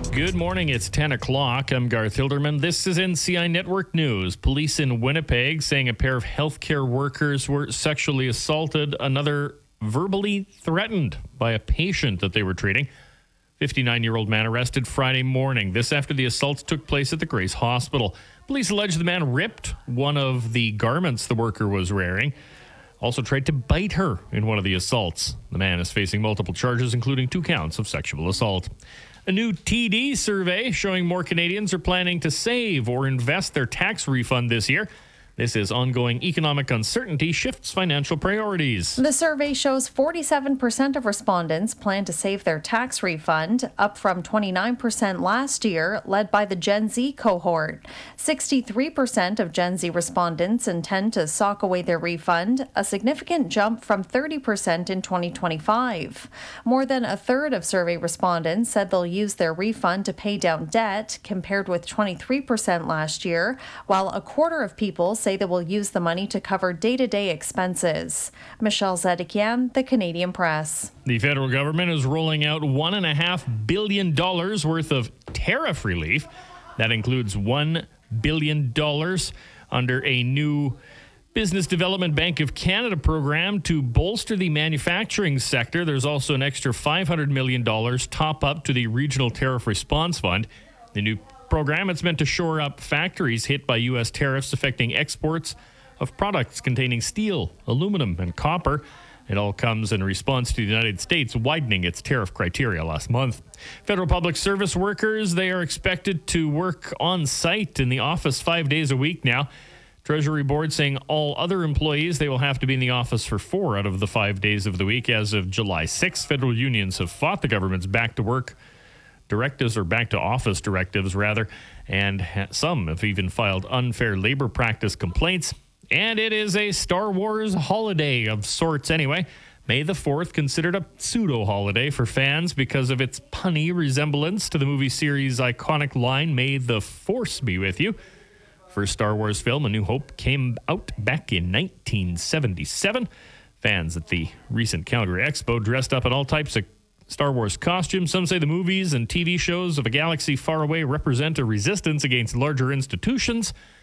Good morning. It's 10 o'clock. I'm Garth Hilderman. This is NCI Network News. Police in Winnipeg saying a pair of healthcare workers were sexually assaulted, another verbally threatened by a patient that they were treating. 59-year-old man arrested Friday morning. This after the assaults took place at the Grace Hospital. Police allege the man ripped one of the garments the worker was wearing. Also tried to bite her in one of the assaults. The man is facing multiple charges, including 2 counts of sexual assault. A new TD survey showing more Canadians are planning to save or invest their tax refund this year. This is ongoing economic uncertainty shifts financial priorities. The survey shows 47% of respondents plan to save their tax refund, up from 29% last year, led by the Gen Z cohort. 63% of Gen Z respondents intend to sock away their refund, a significant jump from 30% in 2025. More than a third of survey respondents said they'll use their refund to pay down debt, compared with 23% last year, while a quarter of people say they will use the money to cover day-to-day expenses. Michelle Zedekian, The Canadian Press. The federal government is rolling out $1.5 billion worth of tariff relief. That includes $1 billion under a new Business Development Bank of Canada program to bolster the manufacturing sector. There's also an extra $500 million top up to the Regional Tariff Response Fund. The new program, it's meant to shore up factories hit by U.S. tariffs affecting exports of products containing steel, aluminum, and copper. It all comes in response to the United States widening its tariff criteria last month. Federal public service workers, they are expected to work on site in the office 5 days a week now. Treasury Board saying all other employees, they will have to be in the office for 4 out of the 5 days of the week as of July 6th. Federal unions have fought the government's back to work directives, or back to office directives rather, and some have even filed unfair labor practice complaints. And it is a Star Wars holiday of sorts anyway. May the 4th considered a pseudo-holiday for fans because of its punny resemblance to the movie series' iconic line, "May the Force be with you." First Star Wars film, A New Hope, came out back in 1977. Fans at the recent Calgary Expo dressed up in all types of Star Wars costumes. Some say the movies and TV shows of a galaxy far away represent a resistance against larger institutions.